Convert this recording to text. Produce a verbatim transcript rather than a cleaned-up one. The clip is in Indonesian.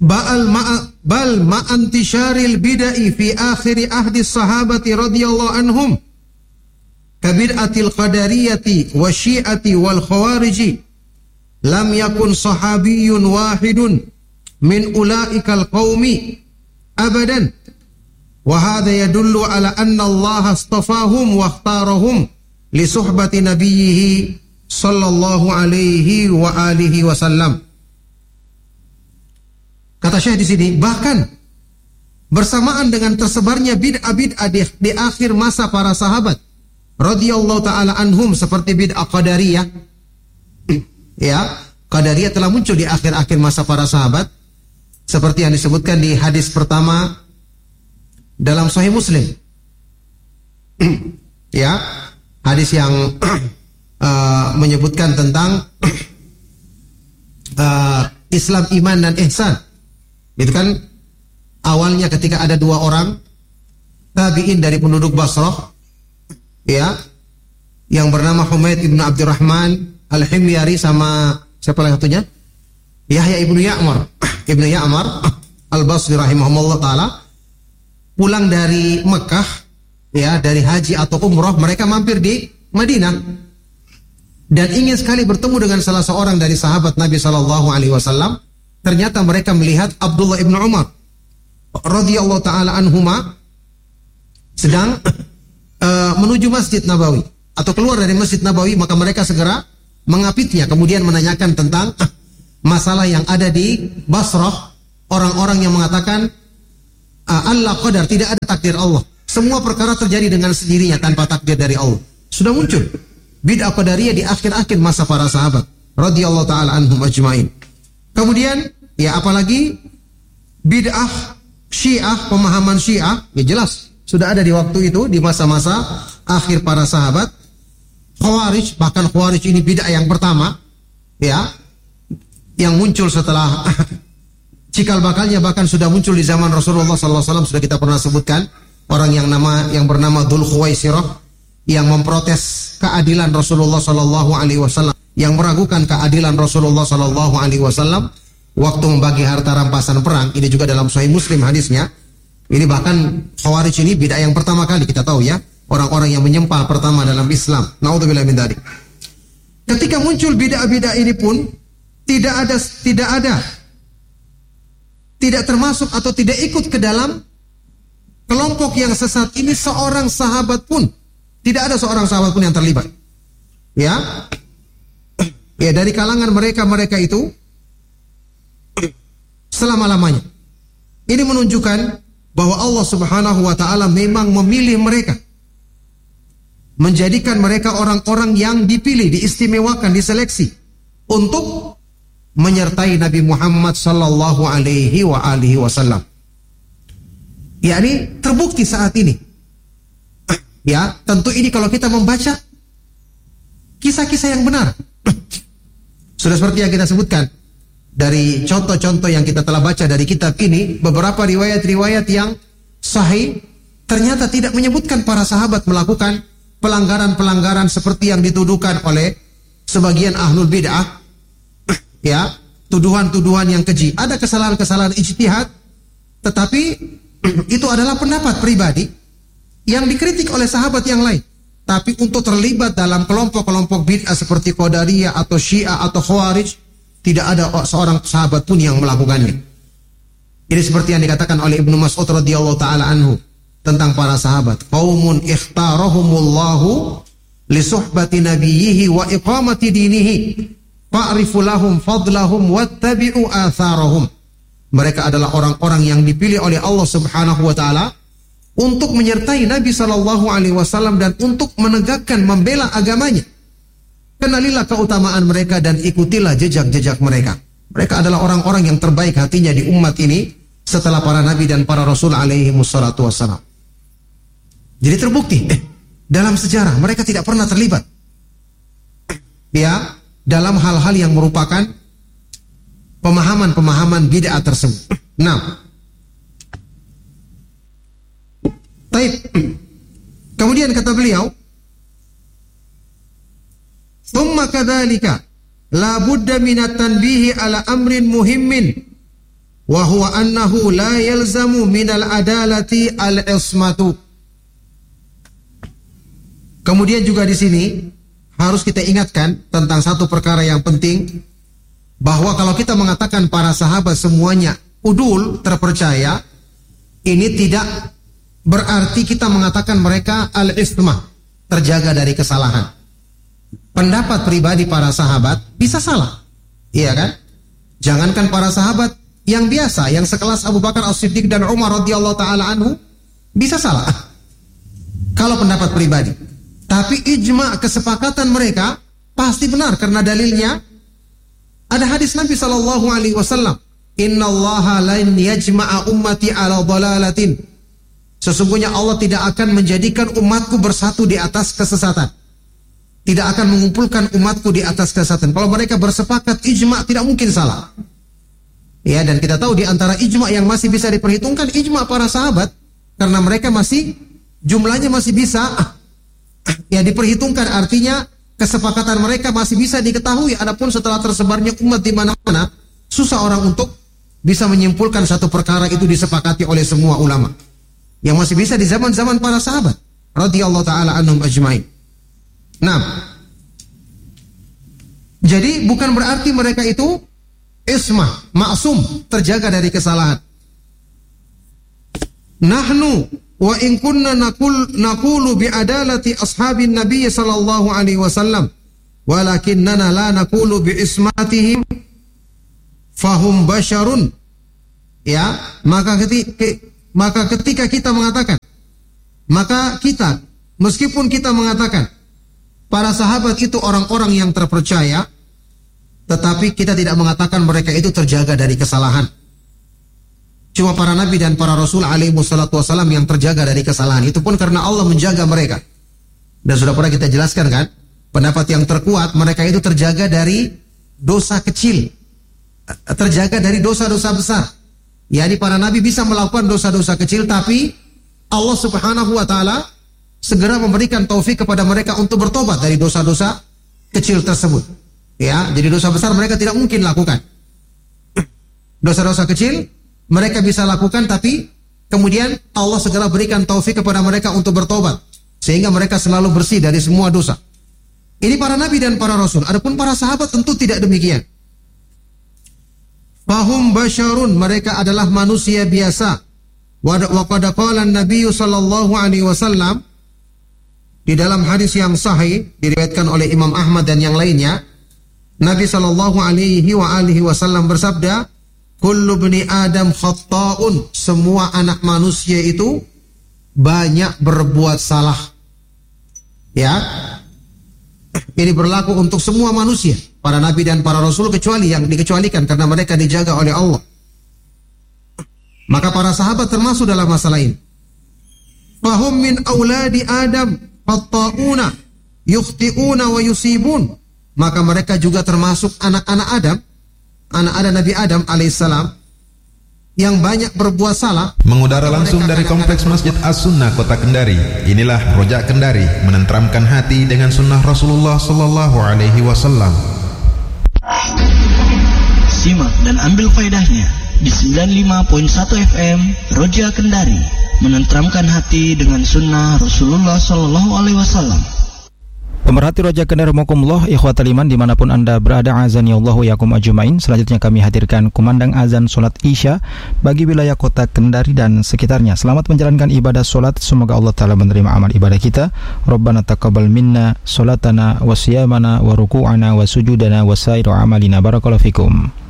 bal ma bal ma antisharil bid'ah fi akhir ahdi sahabati radhiyallahu anhum kabid'atil qadariyati wa syi'ati wal khawariji lam yakun sahabiyyun wahidun min ulaikal qaumi abadan wa hadha yadullu ala anna Allah astafahum wa ikhtarahum li suhbati nabiyhi sallallahu alaihi wa alihi wasallam. Kata Syekh di sini, bahkan bersamaan dengan tersebarnya bid'ah-bid'ah di, di akhir masa para sahabat radhiyallahu taala anhum seperti bid'ah qadariyah. Ya, qadariyah telah muncul di akhir-akhir masa para sahabat seperti yang disebutkan di hadis pertama dalam Sahih Muslim. Ya, hadis yang uh, menyebutkan tentang uh, Islam, iman dan ihsan. Itu kan awalnya ketika ada dua orang tabi'in dari penduduk Basrah, ya, yang bernama Humaid ibnu Abdurrahman al-Himyari sama siapa lagi satunya? Yahya ibnu Ya'mar, ibnu Ya'mar al-Basri rahimahumullah taala, pulang dari Mekah, ya, dari haji atau umrah, mereka mampir di Madinah dan ingin sekali bertemu dengan salah seorang dari sahabat Nabi sallallahu alaihi wasallam. Ternyata mereka melihat Abdullah ibnu Umar radhiyallahu taala anhuma sedang uh, menuju Masjid Nabawi atau keluar dari Masjid Nabawi, maka mereka segera mengapitnya, kemudian menanyakan tentang uh, masalah yang ada di Basrah, orang-orang yang mengatakan uh, Allah qadar, tidak ada takdir Allah, semua perkara terjadi dengan sendirinya tanpa takdir dari Allah. Sudah muncul bid'ah qadariyah di akhir-akhir masa para sahabat radhiyallahu taala anhum ajmain. Kemudian, ya, apalagi bid'ah Syiah, pemahaman Syiah, ya jelas sudah ada di waktu itu, di masa-masa akhir para sahabat. Khawarij, bahkan Khawarij ini bid'ah yang pertama, ya, yang muncul setelah cikal bakalnya bahkan sudah muncul di zaman Rasulullah sallallahu alaihi wasallam. Sudah kita pernah sebutkan orang yang nama yang bernama Dzul Khuwaisirah yang memprotes keadilan Rasulullah sallallahu alaihi wasallam, yang meragukan keadilan Rasulullah sallallahu alaihi wasallam waktu membagi harta rampasan perang. Ini juga dalam Sahih Muslim hadisnya. Ini bahkan Khawarij ini bid'ah yang pertama kali, kita tahu ya, orang-orang yang menyempal pertama dalam Islam. Naudzubillah min dzalik. Ketika muncul bid'ah-bid'ah ini pun tidak ada tidak ada tidak termasuk atau tidak ikut ke dalam kelompok yang sesat ini seorang sahabat pun. Tidak ada seorang sahabat pun yang terlibat. Ya. Ya, dari kalangan mereka-mereka itu selama-lamanya. Ini menunjukkan bahwa Allah Subhanahu wa taala memang memilih mereka, menjadikan mereka orang-orang yang dipilih, diistimewakan, diseleksi untuk menyertai Nabi Muhammad sallallahu alaihi wa alihi wasallam. Ya, ini terbukti saat ini. Ya, tentu ini kalau kita membaca kisah-kisah yang benar. Sudah seperti yang kita sebutkan dari contoh-contoh yang kita telah baca dari kitab ini, beberapa riwayat-riwayat yang sahih ternyata tidak menyebutkan para sahabat melakukan pelanggaran-pelanggaran seperti yang dituduhkan oleh sebagian ahlul bid'ah. Ya, tuduhan-tuduhan yang keji. Ada kesalahan-kesalahan ijtihad, tetapi itu adalah pendapat pribadi yang dikritik oleh sahabat yang lain. Tapi untuk terlibat dalam kelompok-kelompok bid'ah seperti Qadariyah atau Syiah atau Khawarij, tidak ada seorang sahabat pun yang melakukannya. Ini seperti yang dikatakan oleh Ibnu Mas'ud radhiyallahu taala anhu tentang para sahabat. Qaumun ikhtarahumullahu li suhbati nabiyhi wa iqamati dinihi fa'rifu lahum fadlahum wattabi'u atharahum. Mereka adalah orang-orang yang dipilih oleh Allah Subhanahu wa taala untuk menyertai Nabi sallallahu alaihi wasallam dan untuk menegakkan, membela agamanya. Kenalilah keutamaan mereka dan ikutilah jejak-jejak mereka. Mereka adalah orang-orang yang terbaik hatinya di umat ini setelah para nabi dan para rasul alaihi wassalatu wassalam. Jadi terbukti eh, dalam sejarah mereka tidak pernah terlibat ya dalam hal-hal yang merupakan pemahaman-pemahaman bid'ah tersebut. Nah, baik. Kemudian kata beliau, "Tsumma kadzalika la budda minat tanbihi ala amrin muhimmin wa huwa annahu la yalzamu minal adalati al-ismatu. Kemudian juga di sini harus kita ingatkan tentang satu perkara yang penting, bahwa kalau kita mengatakan para sahabat semuanya udul, terpercaya, ini tidak berarti kita mengatakan mereka al-ismah, terjaga dari kesalahan. Pendapat pribadi para sahabat bisa salah, iya kan? Jangankan para sahabat yang biasa, yang sekelas Abu Bakar As-Siddiq dan Umar radhiyallahu taala anhu bisa salah kalau pendapat pribadi. Tapi ijma, kesepakatan mereka pasti benar karena dalilnya ada hadis Nabi sallallahu alaihi wasallam, "Innallaha lan yajma'a ummati 'ala dhalalatin." Sesungguhnya Allah tidak akan menjadikan umatku bersatu di atas kesesatan. Tidak akan mengumpulkan umatku di atas kesesatan. Kalau mereka bersepakat ijma, tidak mungkin salah. Ya, dan kita tahu di antara ijma yang masih bisa diperhitungkan ijma para sahabat, karena mereka masih jumlahnya masih bisa ya diperhitungkan, artinya kesepakatan mereka masih bisa diketahui. Adapun setelah tersebarnya umat di mana-mana, susah orang untuk bisa menyimpulkan satu perkara itu disepakati oleh semua ulama. Yang masih bisa di zaman-zaman para sahabat radhiyallahu taala anhum ajmain. Nah, jadi bukan berarti mereka itu ismah, maksum, terjaga dari kesalahan. Nahnu wa in kunna naqul naqulu bi adalati ashabin nabiy sallallahu alaihi wasallam walakinnana la naqulu bi ismatihim fahum basyarun. Ya, maka ketika maka ketika kita mengatakan, maka kita meskipun kita mengatakan para sahabat itu orang-orang yang terpercaya, tetapi kita tidak mengatakan mereka itu terjaga dari kesalahan. Cuma para nabi dan para rasul alaihi wassalatu wassalam yang terjaga dari kesalahan. Itu pun karena Allah menjaga mereka. Dan sudah pernah kita jelaskan kan, pendapat yang terkuat, mereka itu terjaga dari dosa kecil, terjaga dari dosa-dosa besar. Yani para nabi bisa melakukan dosa-dosa kecil, tapi Allah subhanahu wa ta'ala segera memberikan taufik kepada mereka untuk bertobat dari dosa-dosa kecil tersebut. Ya, jadi dosa besar mereka tidak mungkin lakukan. Dosa-dosa kecil mereka bisa lakukan, tapi kemudian Allah segera berikan taufik kepada mereka untuk bertobat, sehingga mereka selalu bersih dari semua dosa. Ini para nabi dan para rasul. Adapun para sahabat tentu tidak demikian. Fahum basyarun, mereka adalah manusia biasa. Wa qad qala an-nabiy sallallahu alaihi wasallam, di dalam hadis yang sahih diriwayatkan oleh Imam Ahmad dan yang lainnya, Nabi sallallahu alaihi wa alihi wasallam bersabda, kullu bani Adam khatta'un, semua anak manusia itu banyak berbuat salah. Ya. Ini berlaku untuk semua manusia, para nabi dan para rasul, kecuali yang dikecualikan karena mereka dijaga oleh Allah. Maka para sahabat termasuk dalam masalah ini. Fahum min auladi Adam khatta'una yukhti'una wa yusibun. Maka mereka juga termasuk anak-anak Adam, anak-anak Nabi Adam alaihissalam, yang banyak berbuat salah. Mengudara langsung dari Kompleks Masjid As-Sunnah Kota Kendari. Inilah Rojak Kendari, menenteramkan hati dengan sunnah Rasulullah sallallahu alaihi wasallam. Simak dan ambil faedahnya di sembilan puluh lima koma satu F M Rojak Kendari, menenteramkan hati dengan sunnah Rasulullah sallallahu alaihi wasallam. Pemerhati Rojak Kendari rahimakumullah, ikhwatal iman dimanapun anda berada, azani Allahu yakum ajmain. Selanjutnya kami hadirkan kumandang azan solat Isya bagi wilayah kota Kendari dan sekitarnya. Selamat menjalankan ibadah solat, semoga Allah Ta'ala menerima amal ibadah kita. Rabbana taqabbal minna solatana wa siyamana wa ruku'ana wa sujudana wa sairu amalina. Barakallahu fikum.